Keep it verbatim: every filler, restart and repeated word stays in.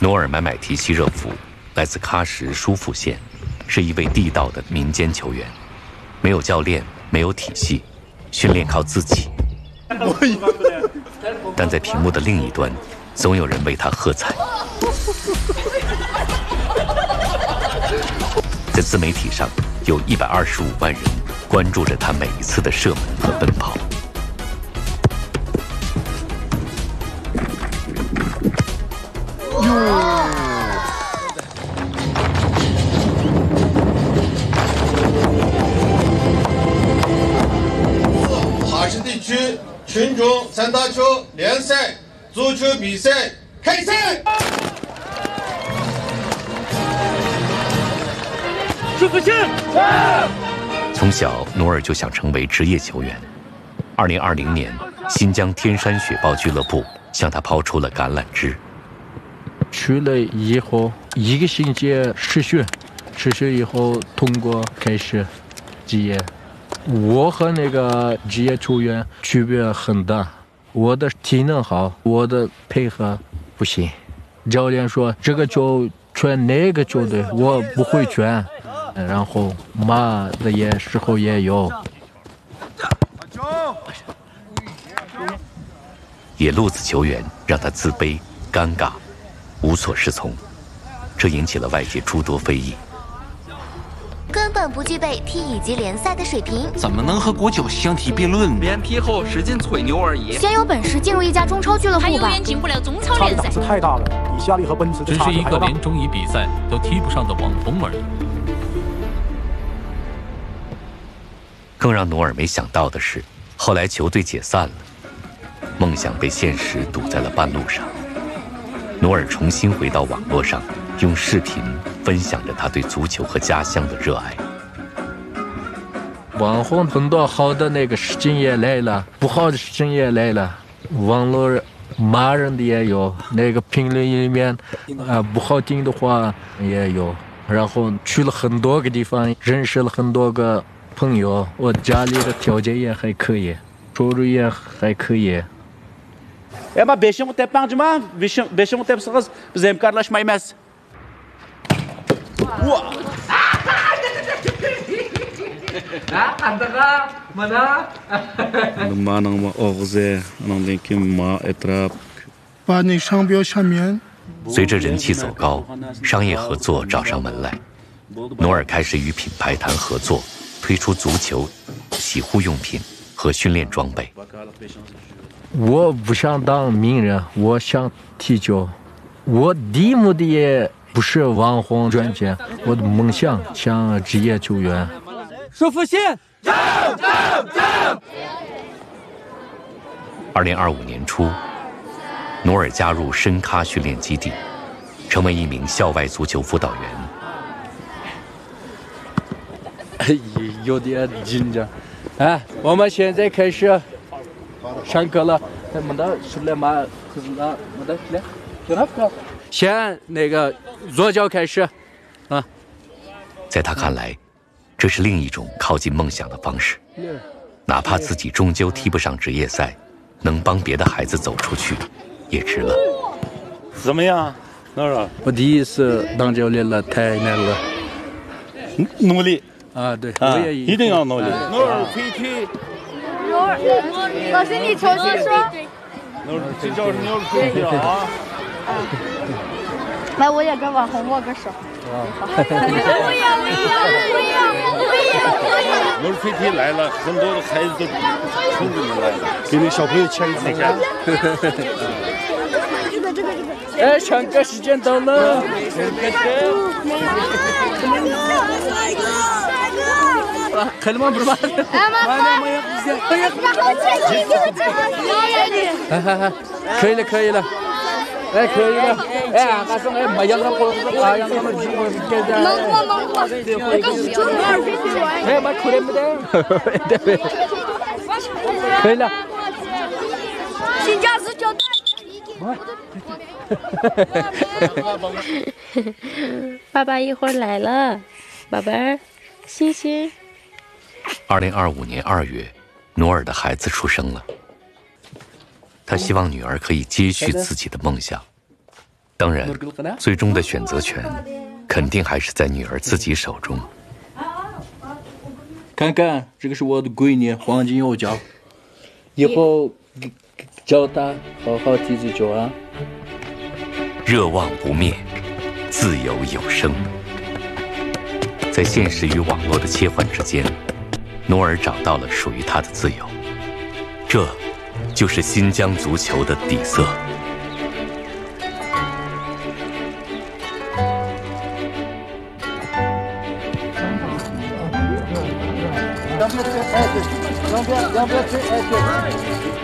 努尔买买提希热夫来自喀什舒富县，是一位地道的民间球员，没有教练，没有体系，训练靠自己。但在屏幕的另一端，总有人为他喝彩。在自媒体上，有一百二十五万人关注着他每一次的射门和奔跑。 喀什地区群众三大球联赛足球比赛开赛。 舒富县。 从小，努尔就想成为职业球员。二零二零年，新疆天山雪豹俱乐部向他抛出了橄榄枝。 去了以后，一个星期试训，试训以后通过开始职业。我和那个职业球员区别很大，我的体能好，我的配合不行。教练说这个球传那个球队，我不会传，然后骂的也时候也有。 野路子球员让他自卑、尴尬、无所适从，这引起了外界诸多非议。 根本不具备踢乙级联赛的水平， 怎么能和国脚相提并论？ 脸皮厚，使劲吹牛而已。 先有本事进入一家中超俱乐部吧。 他永远进不了中超联赛。 差距太大了，比夏利和奔驰只是一个连中乙比赛都踢不上的网红而已。 更让努尔没想到的是，后来球队解散了，梦想被现实堵在了半路上。努尔重新回到网络上，用视频分享着他对足球和家乡的热爱。 网红很多好的那个事情也来了，不好的事情也来了，网络骂人的也有，那个评论里面啊、呃、不好听的话也有。然后去了很多个地方，认识了很多个朋友，我家里的条件也还可以，收入也还可以。 Ama beşim o tepangcı mı? Beşim beşim o tepsiniz biz hemkarlaşmayız. Ha, andaga mana? Mana ma oğze, anandaki kim ma etraf. 把那商标下面。 随着人气走高，商业合作找上门来，努尔开始与品牌谈合作，推出足球、洗护用品和训练装备。 我不想当名人，我想踢球。我第一目的也不是网红赚钱，我的梦想像职业球员。 舒富县。 二零二五年初，努尔加入深喀训练基地，成为一名校外足球辅导员。有点紧张。哎，我们现在开始上课了。先那个左脚开始，啊。 在他看来，这是另一种靠近梦想的方式。哪怕自己终究踢不上职业赛，能帮别的孩子走出去，也值了。 怎么样，努尔？ 我第一次当教练了，太难了。 努力啊，对， 啊， 我也一定要努力。 努尔可以踢。 努尔，老师你重新说。 努尔，这招是努尔可以踢啊。 来，我也跟网红握个手。我也，我也，我也，我也，我也。 努尔飞踢来了，很多的孩子都冲着你来了，给那小朋友牵一牵。 这个，这个，这个。 哎，唱歌时间到了。خلي ما بربع انا ما يخزن ها 可以了可以了哎可以了哎俺说哎没让他过啊让他们去过现在能过能过哎把口袋没得对可以了新加坡交代爸爸一会儿来了宝贝儿星星二零二五年二月，努尔的孩子出生了。他希望女儿可以接续自己的梦想， 当然，最终的选择权肯定还是在女儿自己手中。 看看，这个是我的闺女黄金幼教，以后教她好好踢足球啊！ 热望不灭，自由有声。在现实与网络的切换之间，努尔找到了属于他的自由。这，就是新疆足球的底色。 两边吹，哎对，两边两边吹，哎对。